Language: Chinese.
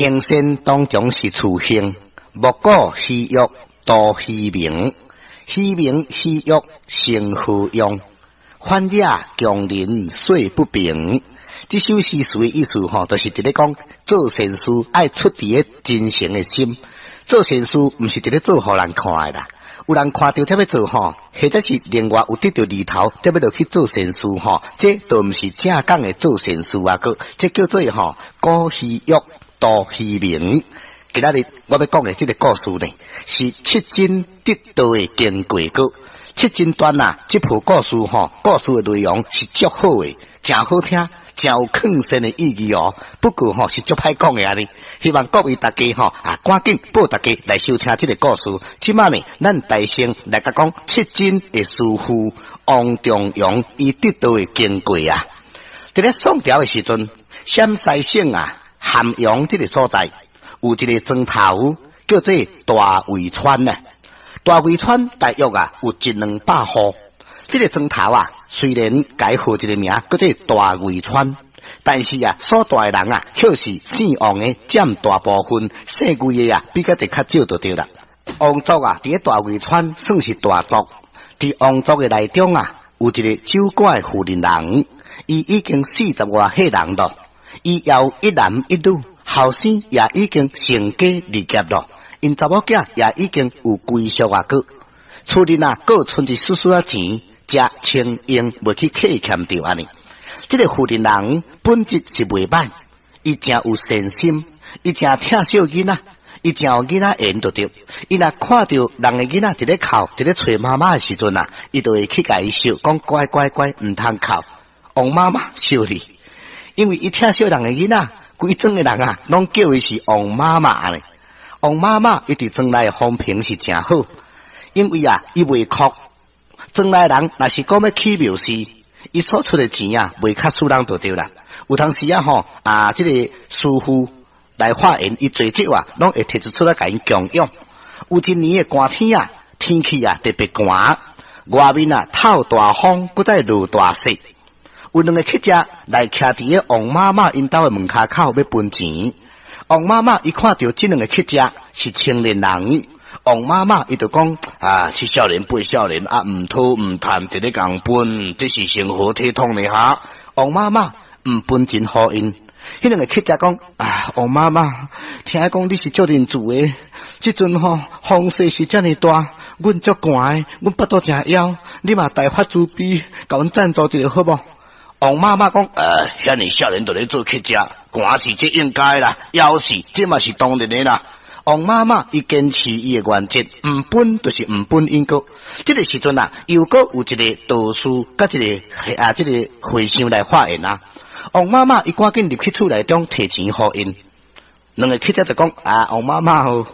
行善当中是处行，莫过虚欲多虚名，虚名虚欲成何用？反者强人说不平。这首诗词的意思就是伫咧讲做善事爱出自个真诚的心，做善事毋是伫咧做互人看的啦。有人看到才要做或者是另外有得到利头才要落去做善事这都毋是正讲的做善事啊，这叫做果虚欲多虚名。今仔日我要讲的这个故事呢，是七真得道的经过歌。七真段这部故事故事的内容是足好的，真好听，真有更深的意义不过是足歹讲的啊！希望各位大家赶紧报大家来收听这个故事。即摆呢，咱大声来甲讲七真的师父王中庸伊得道的经过啊！伫咧宋朝的时阵，陕西省咸阳这个所在有一个庄头叫做大围川大围川大约有100-200户。这个庄头虽然改号一个名叫做大围川，但是所带的人却是姓王的占大部分，姓魏的比较较少就对了。王族伫咧大围川算是大族。伫王族的内中有一个酒馆的负责人，伊已经40外岁人了，伊有一男一女，后生也已经成家立业了，因查某囝也已经有归宿个，厝里各存一丝丝钱，才清用袂去客欠着安尼。这个负责人本质是袂歹，伊真有善心，伊真疼小囡仔，伊真有囡仔缘就对。伊若看到人的囡仔伫咧哭，伫咧找妈妈的时阵伊就会去甲伊笑，讲乖乖乖，唔通哭。王妈妈笑你，因为伊疼小人的囡仔，规庄的人拢叫伊是王妈妈咧。王妈妈伊伫庄内的风评是真好，因为伊袂哭。庄内人若是讲要起庙事，伊所出的钱袂较输人就对啦。有当时这个师傅来化缘，伊做这拢会摕出来甲因供养。有一年的寒天天气特别寒，外面透大风，搁再落大雪。有两个客家来徛伫个王妈妈因兜的门口要分钱。王妈妈伊看到这两个客家是青年人，王妈妈伊就讲七少年八少年唔讨唔贪，伫咧共分，这是生活体统的哈。王妈妈唔分钱互因，迄两个客家讲王妈妈，听讲你是做人做的，即阵风势是遮尔大，阮足寒的，阮腹肚真枵，你嘛大发慈悲，甲阮赞助一个好无？王妈妈讲遐尼少年就咧做客家，寒是这应该啦，枵是这嘛是当然的啦。王妈妈伊坚持伊的原则，唔分就是唔分因果。这个时阵又搁有一个道士甲一个这个和尚来化缘王妈妈伊赶紧入去厝内中摕钱互因，两个客家就讲王妈妈